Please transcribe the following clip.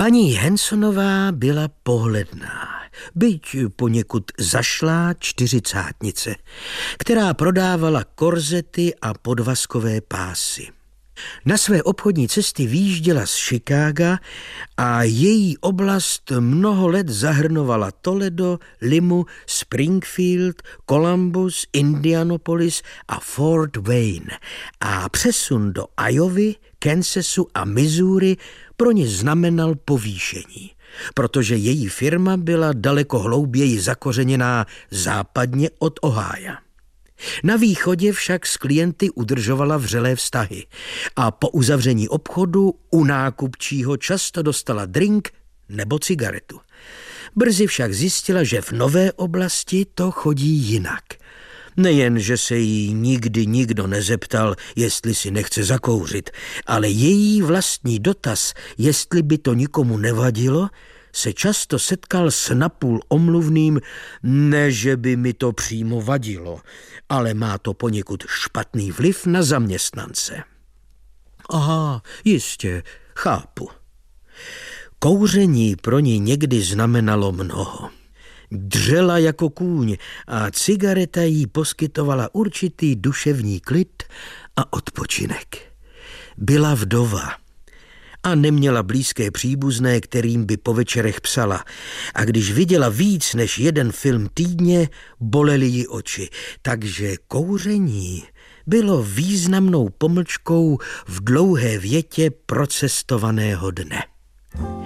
Paní Hansonová byla pohledná, byť poněkud zašlá čtyřicátnice, která prodávala korzety a podvazkové pásy. Na své obchodní cesty vyjížděla z Chicaga a její oblast mnoho let zahrnovala Toledo, Limu, Springfield, Columbus, Indianapolis a Fort Wayne a přesun do Iovy, Kansasu a Missouri pro ně znamenal povýšení, protože její firma byla daleko hlouběji zakořeněná západně od Ohája. Na východě však s klienty udržovala vřelé vztahy a po uzavření obchodu u nákupčího často dostala drink nebo cigaretu. Brzy však zjistila, že v nové oblasti to chodí jinak. Nejen, že se jí nikdy nikdo nezeptal, jestli si nechce zakouřit, ale její vlastní dotaz, jestli by to nikomu nevadilo, se často setkal s napůl omluvným, ne, že by mi to přímo vadilo, ale má to poněkud špatný vliv na zaměstnance. Aha, jistě, chápu. Kouření pro ní někdy znamenalo mnoho. Dřela jako kůň a cigareta jí poskytovala určitý duševní klid a odpočinek. Byla vdova a neměla blízké příbuzné, kterým by po večerech psala. A když viděla víc než jeden film týdně, bolely ji oči. Takže kouření bylo významnou pomlčkou v dlouhé větě procestovaného dne.